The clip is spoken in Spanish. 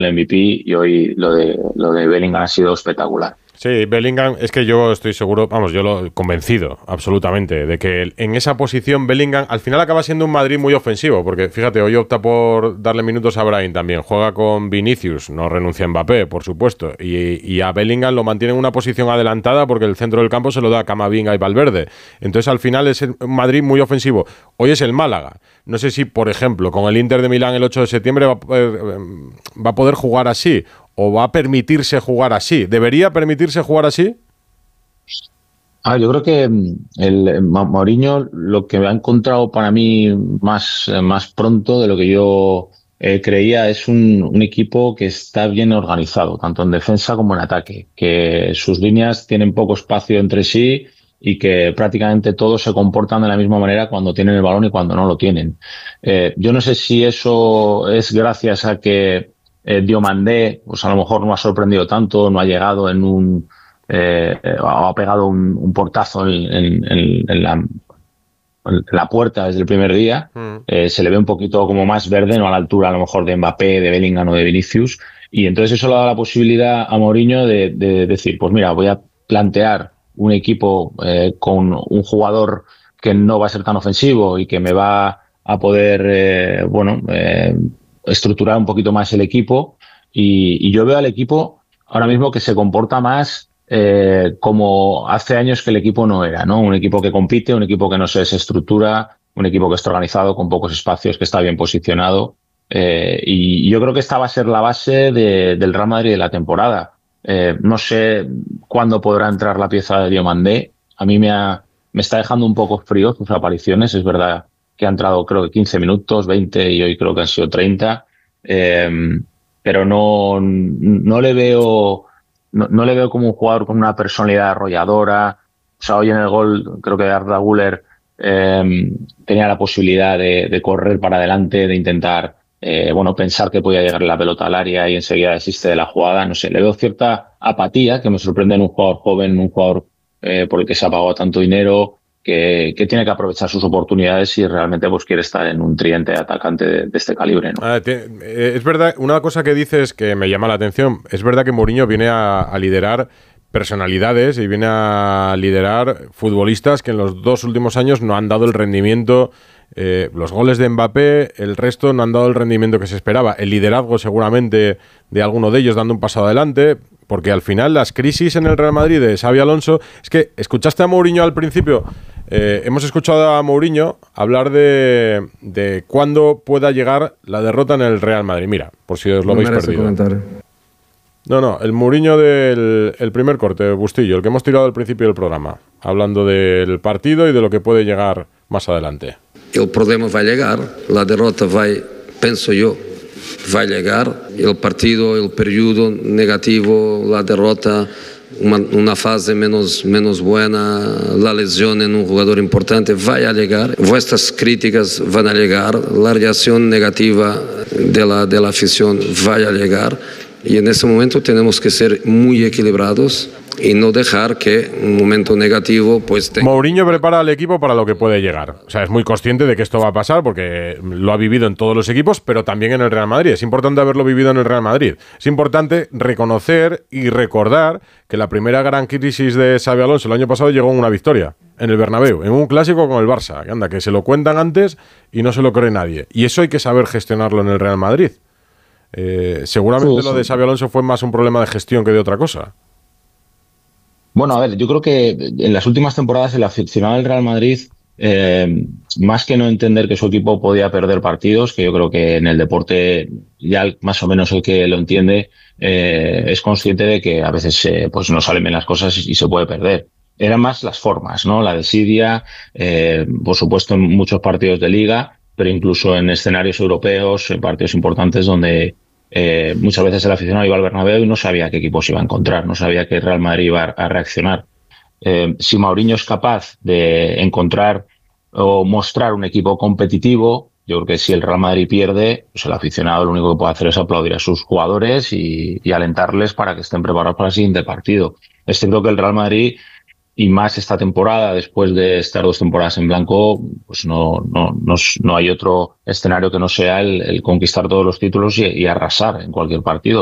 el MVP y hoy lo de Bellingham ha sido espectacular. Sí, Bellingham, es que yo estoy seguro, vamos, yo lo he convencido absolutamente de que en esa posición Bellingham al final acaba siendo un Madrid muy ofensivo, porque fíjate, hoy opta por darle minutos a Brahim también, juega con Vinicius, no renuncia a Mbappé, por supuesto, y a Bellingham lo mantiene en una posición adelantada porque el centro del campo se lo da a Camavinga y Valverde. Entonces al final es un Madrid muy ofensivo. Hoy es el Málaga. No sé si, por ejemplo, con el Inter de Milán el 8 de septiembre va a poder jugar así. ¿O va a permitirse jugar así? ¿Debería permitirse jugar así? Yo creo que el Mourinho lo que ha encontrado para mí más pronto de lo que yo creía es un equipo que está bien organizado, tanto en defensa como en ataque, que sus líneas tienen poco espacio entre sí y que prácticamente todos se comportan de la misma manera cuando tienen el balón y cuando no lo tienen. Yo no sé si eso es gracias a que Diomandé, pues a lo mejor no ha sorprendido tanto, no ha llegado ha pegado un portazo en la puerta desde el primer día. Se le ve un poquito como más verde, no a la altura a lo mejor de Mbappé, de Bellingham o de Vinicius. Y entonces eso le da la posibilidad a Mourinho de decir, pues mira, voy a plantear un equipo con un jugador que no va a ser tan ofensivo y que me va a poder, estructurar un poquito más el equipo. Y yo veo al equipo ahora mismo que se comporta más como hace años que el equipo no era, ¿no? Un equipo que compite, un equipo que no se desestructura, un equipo que está organizado con pocos espacios, que está bien posicionado. Y yo creo que esta va a ser la base del Real Madrid de la temporada. No sé cuándo podrá entrar la pieza de Diomandé. A mí me está dejando un poco frío sus apariciones. Es verdad que ha entrado creo que 15 minutos, 20 y hoy creo que han sido 30. Pero no le veo... No le veo como un jugador con una personalidad arrolladora. O sea, hoy en el gol creo que Arda Güler tenía la posibilidad de correr para adelante, de intentar pensar que podía llegar la pelota al área y enseguida desiste de la jugada. No sé, le veo cierta apatía que me sorprende en un jugador joven, un jugador por el que se ha pagado tanto dinero, que tiene que aprovechar sus oportunidades si realmente pues quiere estar en un tridente atacante de este calibre, ¿no? Es verdad, una cosa que dices que me llama la atención, es verdad que Mourinho viene a liderar personalidades y viene a liderar futbolistas que en los 2 últimos años no han dado el rendimiento. Los goles de Mbappé, el resto no han dado el rendimiento que se esperaba. El liderazgo seguramente de alguno de ellos dando un paso adelante, porque al final las crisis en el Real Madrid de Xabi Alonso, es que escuchaste a Mourinho al principio, hemos escuchado a Mourinho hablar de cuándo pueda llegar la derrota en el Real Madrid. Mira, por si os lo habéis perdido. Comentar. No, el Mourinho del primer corte, Bustillo, el que hemos tirado al principio del programa, hablando del partido y de lo que puede llegar más adelante. El problema va a llegar, la derrota pienso yo, va a llegar, el partido, el periodo negativo, la derrota, una fase menos buena, la lesión en un jugador importante, va a llegar, vuestras críticas van a llegar, la reacción negativa de la afición va a llegar. Y en ese momento tenemos que ser muy equilibrados y no dejar que un momento negativo pues Mourinho prepara al equipo para lo que puede llegar. O sea, es muy consciente de que esto va a pasar porque lo ha vivido en todos los equipos, pero también en el Real Madrid. Es importante haberlo vivido en el Real Madrid. Es importante reconocer y recordar que la primera gran crisis de Xabi Alonso el año pasado llegó en una victoria en el Bernabéu, en un clásico con el Barça. Que anda, que se lo cuentan antes y no se lo cree nadie. Y eso hay que saber gestionarlo en el Real Madrid. Seguramente lo de Xabi Alonso fue más un problema de gestión que de otra cosa. Bueno, a ver, yo creo que en las últimas temporadas el aficionado del Real Madrid, más que no entender que su equipo podía perder partidos, que yo creo que en el deporte ya más o menos el que lo entiende es consciente de que a veces pues no salen bien las cosas y se puede perder. Eran más las formas, ¿no? La desidia, por supuesto en muchos partidos de liga, pero incluso en escenarios europeos, en partidos importantes donde muchas veces el aficionado iba al Bernabéu y no sabía qué equipos iba a encontrar, no sabía qué Real Madrid iba a reaccionar. Si Mourinho es capaz de encontrar o mostrar un equipo competitivo, yo creo que si el Real Madrid pierde, pues el aficionado lo único que puede hacer es aplaudir a sus jugadores y alentarles para que estén preparados para el siguiente partido. Es cierto que el Real Madrid y más esta temporada, después de estar 2 temporadas en blanco, pues no hay otro escenario que no sea el conquistar todos los títulos y arrasar en cualquier partido.